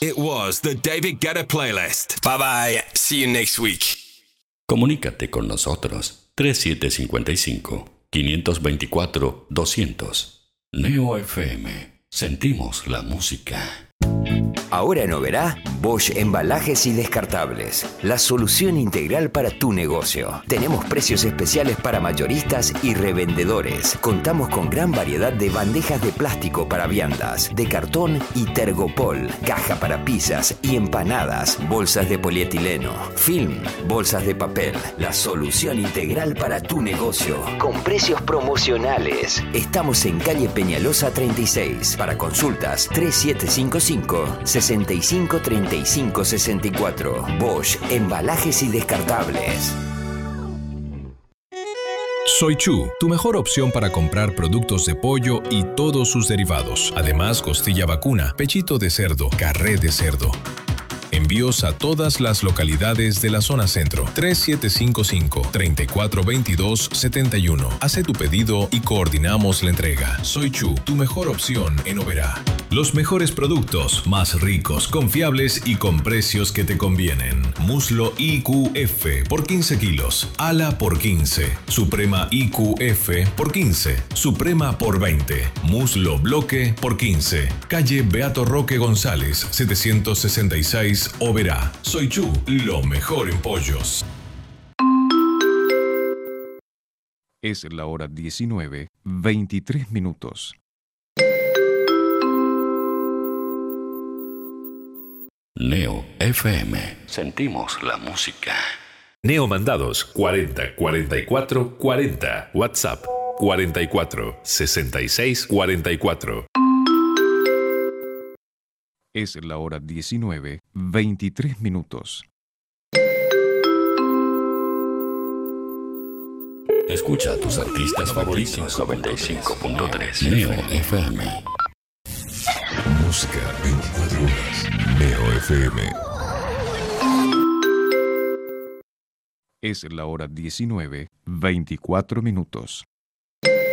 It was the David Guetta playlist. Bye bye. See you next week. Comunícate con nosotros. 3755-524-200. Neo FM. Sentimos la música. Ahora en Oberá, Bosch Embalajes y Descartables. La solución integral para tu negocio. Tenemos precios especiales para mayoristas y revendedores. Contamos con gran variedad de bandejas de plástico para viandas, de cartón y tergopol, caja para pizzas y empanadas, bolsas de polietileno, film, bolsas de papel. La solución integral para tu negocio. Con precios promocionales. Estamos en calle Peñalosa 36. Para consultas 3755-653564. Bosch, Embalajes y Descartables. Soy Chu, tu mejor opción para comprar productos de pollo y todos sus derivados. Además, costilla vacuna, pechito de cerdo, carré de cerdo. Envíos a todas las localidades de la zona centro. 3755-342271. Hace tu pedido y coordinamos la entrega. Soy Chu, tu mejor opción en Oberá. Los mejores productos, más ricos, confiables y con precios que te convienen. Muslo IQF por 15 kilos. Ala por 15. Suprema IQF por 15. Suprema por 20. Muslo bloque por 15. Calle Beato Roque González, 766 Oberá. Soy Chu, lo mejor en pollos. Es la hora 19:23. Neo FM. Sentimos la música. Neo Mandados 40 44 40. WhatsApp 44 66 44. Es la hora 19:23. Escucha a tus artistas favoritos. 95.3 Neo FM. Música 24 horas. Neo FM. Es la hora 19:24.